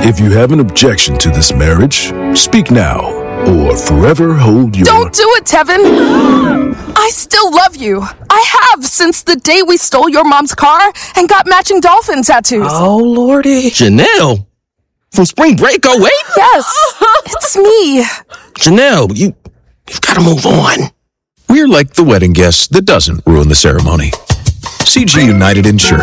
If you have an objection to this marriage, speak now or forever hold your... Don't do it, Tevin! I still love you. I have since the day we stole your mom's car and got matching dolphin tattoos. Oh, Lordy. Janelle? From spring break 08? Yes, it's me. Janelle, you've got to move on. We're like the wedding guest that doesn't ruin the ceremony. CG United Insurance.